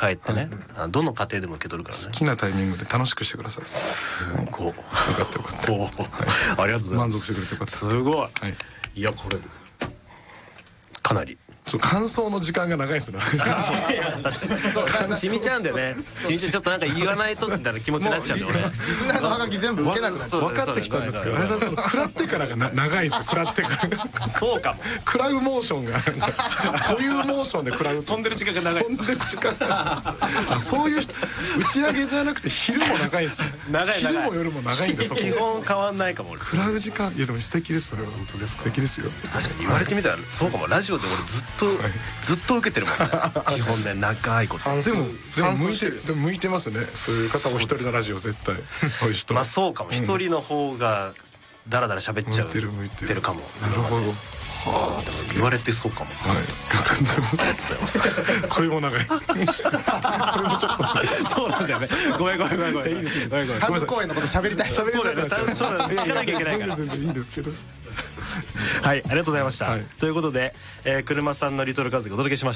帰ってね、どの家庭でも受け取るからね。 好きなタイミングで楽しくしてください。 すごい。 よかったよかった、はい、 ありがとうございます。 満足してくれてよかった。 すごい、 はい、 いやこれかなり感想の時間が長いですね。 確かに染みちゃうんだよね。染みちゃう、ちょっとなんか言わないとみたいな気持ちになっちゃうんだよ俺。 リスナーのハガキ全部受けなくなっちゃう。 分かってきたんですけど、あれさん食らってからが長いんですよ。食らってからそうかも。 食らうモーションがこういうモーションで食らう、 飛んでる時間が長い。 飛んでる時間がそういう打ち上げじゃなくて昼も長いですね。 長い昼も夜も長いんだ。そこ基本変わんないかも俺。 食らう時間、いやでも素敵です。それは本当ですか。 素敵ですよ。 確かに言われてみたらそうかも。ラジオで俺ずっと受けてるもんね。基本ね長いこと。 でも向いてますね。そういう方お一人のラジオ絶対そういう人。 まあそうかも。一人の方がダラダラ喋っちゃうてるかも。 なるほど。 はあ、言われてそうかも。 はい。ありがとうございます。これも長い。これもちょっと。 そうなんだよね。ごめん。 いいですよ。 単独公演のこと喋りたい。 そうだよね。そうだね。聞かなきゃいけないから。 全然いいんですけど。 はい、ありがとうございました。ということで、車さんのリトルカズがお届けしました。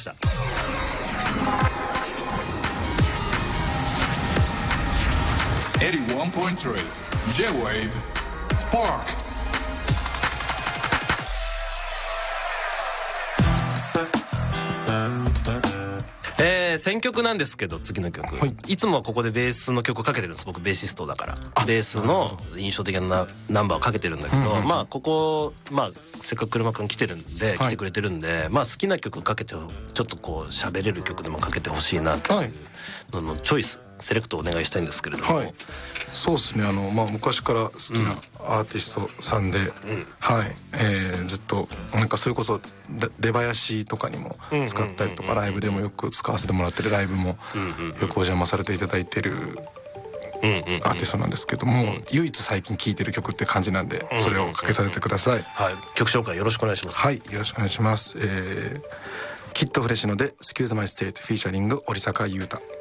81.3 J-Wave Spark。 選曲なんですけど、次の曲、いつもはここでベースの曲をかけてるんです。僕ベーシストだからベースの印象的なナンバーをかけてるんだけど、まあここせっかく車くん来てくれてるんで、まあ好きな曲かけて、ちょっとこう喋れる曲でもかけてほしいなっていうののチョイスセレクトをお願いしたいんですけれども。 そうですね。昔から好きなアーティストさんで、ずっとなんかそれこそ出囃子とかにも使ったりとか、ライブでもよく使わせてもらってる、ライブもよくお邪魔されていただいてるアーティストなんですけども、唯一最近聴いてる曲って感じなんで、それをかけさせてください。 曲紹介よろしくお願いします。 はい、よろしくお願いします。キッドフレッシュので「Excuse My State」フィーチャリング織坂優太。